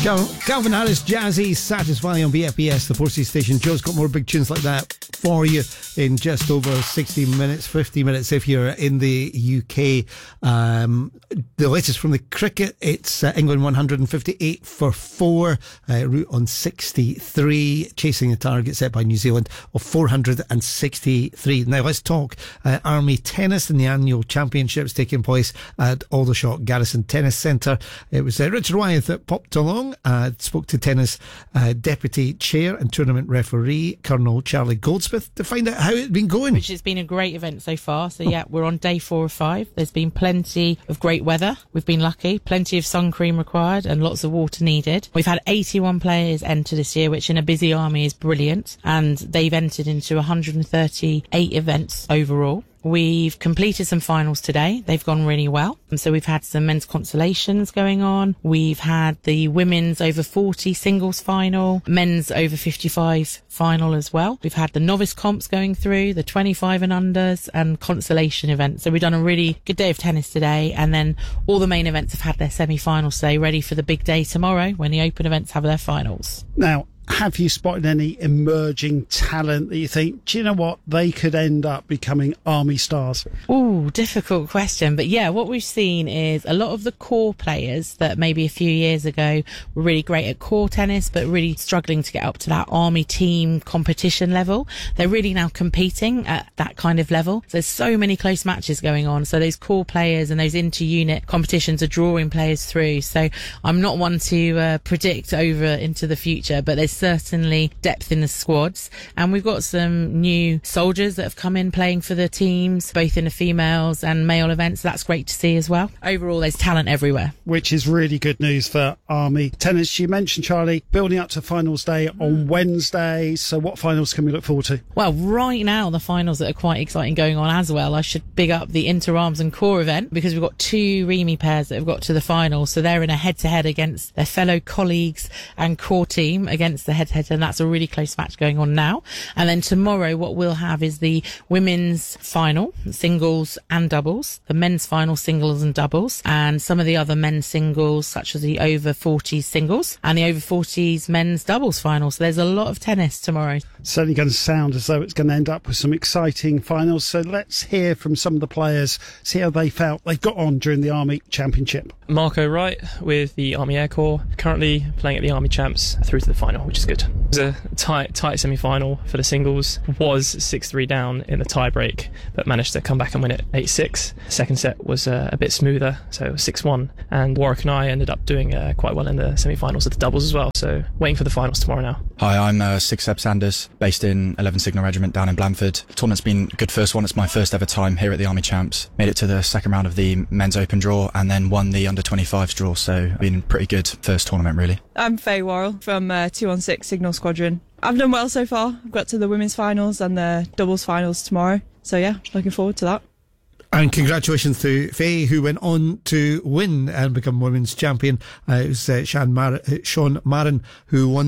Calvin Harris, Jazzy, Satisfy on BFBS, the 4C station. Joe's got more big tunes like that for you in just over 60 minutes, 50 minutes if you're in the UK. The latest from the cricket, it's England 158 for 4, route on 63, chasing the target set by New Zealand of 463. Now let's talk Army tennis in the annual championships taking place at Aldershot Garrison Tennis Centre. It was Richard Wyeth that popped along, spoke to tennis deputy chair and tournament referee Colonel Charlie Goldsmith to find out how it's been going. Which has been a great event so far. So yeah, we're on day 4 of 5. There's been plenty of great weather. We've been lucky. Plenty of sun cream required and lots of water needed. We've had 81 players enter this year, which in a busy army is brilliant. And they've entered into 138 events overall. We've completed some finals today. They've gone really well. And so we've had some men's consolations going on. We've had the women's over 40 singles final, men's over 55 final as well. We've had the novice comps going through, the 25 and unders and consolation events. So we've done a really good day of tennis today. And then all the main events have had their semi-finals today, ready for the big day tomorrow when the open events have their finals. Now, have you spotted any emerging talent that you think, do you know what, they could end up becoming Army stars? Ooh, difficult question. But yeah, what we've seen is a lot of the core players that maybe a few years ago were really great at core tennis, but really struggling to get up to that Army team competition level. They're really now competing at that kind of level. So there's so many close matches going on. So those core players and those inter-unit competitions are drawing players through. So I'm not one to predict over into the future, but there's certainly depth in the squads, and we've got some new soldiers that have come in playing for the teams, both in the females and male events. That's great to see as well. Overall, there's talent everywhere, which is really good news for Army tennis. You mentioned, Charlie, building up to finals day on Wednesday, so what finals can we look forward to? Well, right now the finals that are quite exciting going on as well. I should big up the inter-arms and core event, because we've got 2 Remy pairs that have got to the finals, so they're in a head-to-head against their fellow colleagues and core team against the head-to-head, and that's a really close match going on now. And then tomorrow what we'll have is the women's final, singles and doubles, the men's final, singles and doubles, and some of the other men's singles such as the over 40s singles and the over 40s men's doubles final. So there's a lot of tennis tomorrow. Certainly going to sound as though it's going to end up with some exciting finals. So let's hear from some of the players, see how they felt they got on during the Army Championship. Marco Wright with the Army Air Corps, currently playing at the Army Champs through to the final, which is good. It was a tight semi-final for the singles. Was 6-3 down in the tie-break, but managed to come back and win it 8-6. Second set was a bit smoother, so it was 6-1. And Warwick and I ended up doing quite well in the semi-finals of the doubles as well. So waiting for the finals tomorrow now. Hi, I'm Six Seb Sanders, based in 11 Signal Regiment down in Blandford. The tournament's been a good first one. It's my first ever time here at the Army Champs. Made it to the second round of the men's open draw and then won the under 25s draw. So been a pretty good first tournament, really. I'm Faye Worrell from 216 Signal Squadron. I've done well so far. I've got to the women's finals and the doubles finals tomorrow. So yeah, looking forward to that. And congratulations to Faye, who went on to win and become women's champion. It was Sean Marin who won